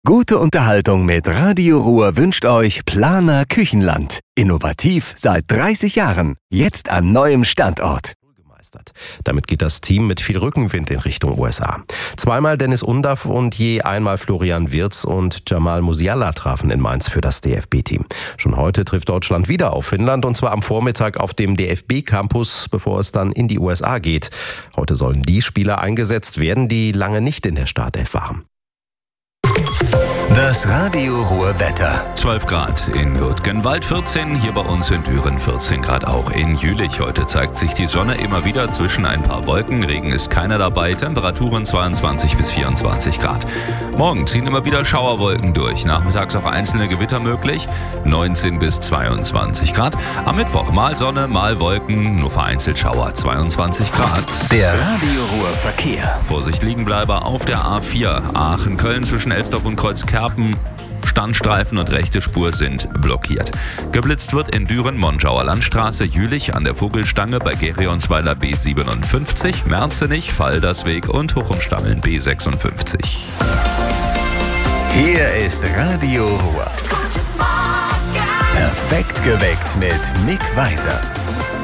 Gute Unterhaltung mit Radio Ruhr wünscht euch Planer Küchenland. Innovativ seit 30 Jahren. Jetzt an neuem Standort. Damit geht das Team mit viel Rückenwind in Richtung USA. Zweimal Dennis Undaff und je einmal Florian Wirtz und Jamal Musiala trafen in Mainz für das DFB-Team. Schon heute trifft Deutschland wieder auf Finnland und zwar am Vormittag auf dem DFB-Campus, bevor es dann in die USA geht. Heute sollen die Spieler eingesetzt werden, die lange nicht in der Startelf waren. Das Radio Ruhr Wetter. 12 Grad in Hürtgenwald, 14, hier bei uns in Düren 14 Grad auch in Jülich. Heute zeigt sich die Sonne immer wieder zwischen ein paar Wolken, Regen ist keiner dabei, Temperaturen 22 bis 24 Grad. Morgen ziehen immer wieder Schauerwolken durch, nachmittags auch einzelne Gewitter möglich, 19 bis 22 Grad. Am Mittwoch mal Sonne, mal Wolken, nur vereinzelt Schauer, 22 Grad. Der Radio Ruhr Verkehr. Vorsicht Liegenbleiber auf der A4 Aachen-Köln zwischen Elsdorf und Kreuzkerpen. Standstreifen und rechte Spur sind blockiert. Geblitzt wird in Düren Monschauer Landstraße, Jülich an der Vogelstange bei Gerionsweiler B57, Merzenich, Faldersweg und Hochumstammeln B56. Hier ist Radio Ruhr. Perfekt geweckt mit Mick Weiser.